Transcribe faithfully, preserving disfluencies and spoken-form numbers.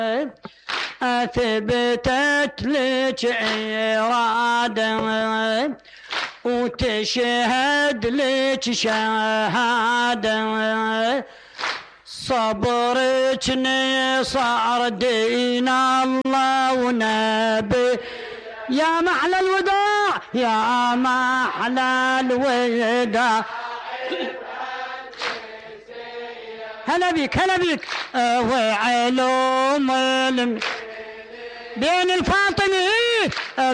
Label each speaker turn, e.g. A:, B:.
A: أثبتت لك إرادة وتشهد لك شهادة، صبرك نصر دين الله ونبي. يا محلى الوداع يا محلى الوداع، هلا بيك هلا بيك. وعلوم بين الفاطمي